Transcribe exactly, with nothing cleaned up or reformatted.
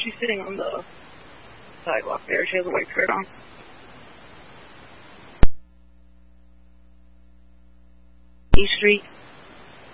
she's sitting on the sidewalk there. She has a white skirt on. East Street.